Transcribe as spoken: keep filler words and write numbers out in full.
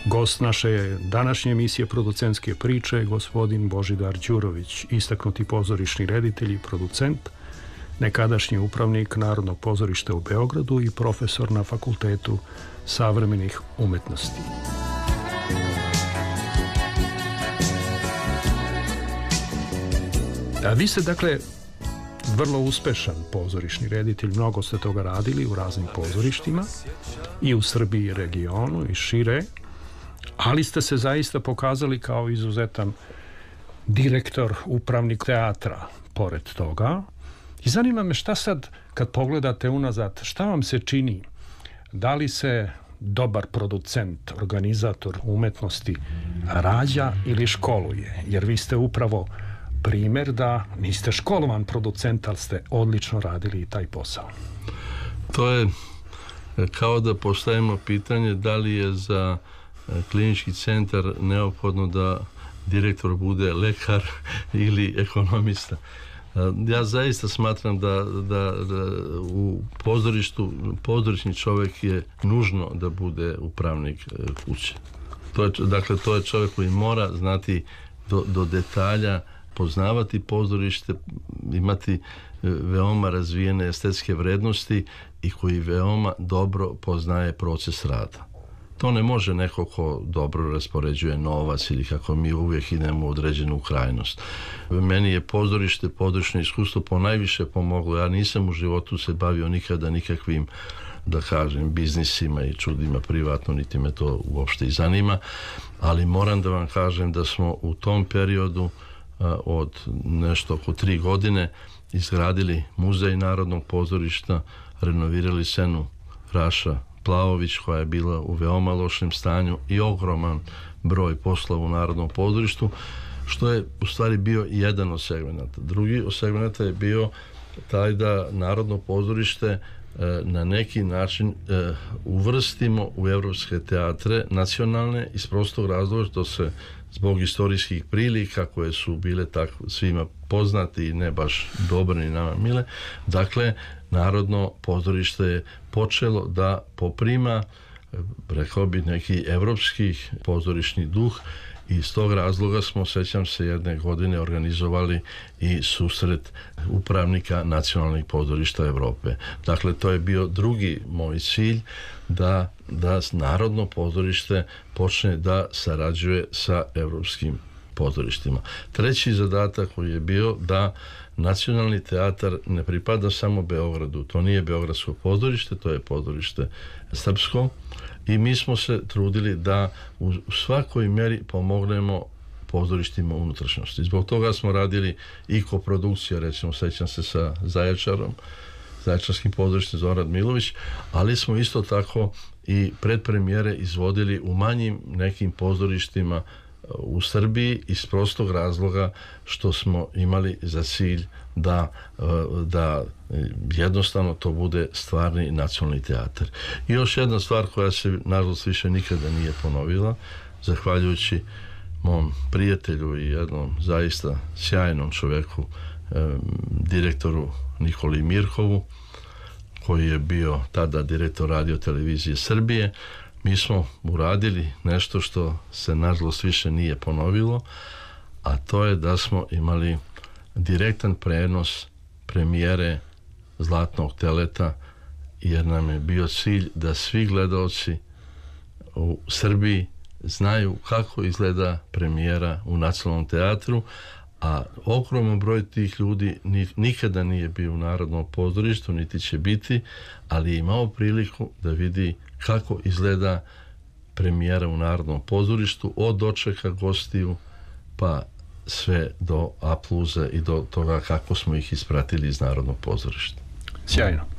Gost naše današnje emisije Producentske priče je gospodin Božidar Đurović, istaknuti pozorišni reditelj i producent, nekadašnji upravnik Narodnog pozorišta u Beogradu i profesor na Fakultetu savremenih umetnosti. A vi ste, dakle, vrlo uspešan pozorišni reditelj, mnogo ste toga radili u raznim pozorištima i u Srbiji i regionu i šire, ali ste se zaista pokazali kao izuzetan direktor, upravnik teatra pored toga. I zanima me šta sad, kad pogledate unazad, šta vam se čini? Da li se dobar producent, organizator umetnosti rađa ili školuje? Jer vi ste upravo primer da niste školovan producent, ali ste odlično radili i taj posao. To je kao da postavimo pitanje da li je za klinički centar neophodno da direktor bude lekar ili ekonomista. Ja zaista smatram da, da, da u pozorištu pozorišni čovjek je nužno da bude upravnik kuće. To je, dakle, to je čovjek koji mora znati do, do detalja, poznavati pozorište, imati veoma razvijene estetske vrednosti i koji veoma dobro poznaje proces rada. To ne može neko ko dobro raspoređuje novac ili kako mi uvijek idemo u određenu krajnost. Meni je pozorište, pozorišno iskustvo ponajviše pomoglo. Ja nisam u životu se bavio nikada nikakvim, da kažem, biznisima i čudima privatno, niti me to uopšte i zanima, ali moram da vam kažem da smo u tom periodu od nešto oko tri godine izgradili muzej Narodnog pozorišta, renovirali scenu Raša Plavović koja je bila u veoma lošem stanju i ogroman broj poslova u Narodnom pozorištu, što je u stvari bio jedan od segmenata. Drugi od segmenata je bio taj da Narodno pozorište na neki način uvrstimo u evropske teatre nacionalne iz prostog razloga što se zbog istorijskih prilika koje su bile tako svima poznati i ne baš dobre ni nama mile, dakle Narodno pozorište je počelo da poprima, rekao bi, neki evropski pozorišni duh i iz tog razloga smo, sećam se, jedne godine organizovali i susret upravnika nacionalnih pozorišta Evrope. Dakle, to je bio drugi moj cilj, da, da Narodno pozorište počne da sarađuje sa evropskim pozorištima. Treći zadatak koji je bio da Nacionalni teatar ne pripada samo Beogradu, to nije beogradsko pozorište, to je pozorište srpsko i mi smo se trudili da u svakoj meri pomognemo pozorištima unutrašnjosti. Zbog toga smo radili i koprodukcija, recimo, sećam se sa Zaječarom, Zaječarskim pozorištem Zoran Milović, ali smo isto tako i predpremijere izvodili u manjim nekim pozorištima u Srbiji iz prostog razloga što smo imali za cilj da, da jednostavno to bude stvarni nacionalni teatar. I još jedna stvar koja se nažalost više nikada nije ponovila, zahvaljujući mom prijatelju i jednom zaista sjajnom čoveku, direktoru Nikoli Mirkovu, koji je bio tada direktor Radio televizije Srbije. Mi smo uradili nešto što se nažalost više nije ponovilo, a to je da smo imali direktan prenos premijere Zlatnog teleta, jer nam je bio cilj da svi gledaoci u Srbiji znaju kako izgleda premijera u Nacionalnom teatru, a ogroman broj tih ljudi nikada nije bio u Narodnom pozorištu, niti će biti, ali je imao priliku da vidi kako izgleda premijera u Narodnom pozorištu, od dočeka gostiju pa sve do apluza i do toga kako smo ih ispratili iz Narodnog pozorišta. Sjajno.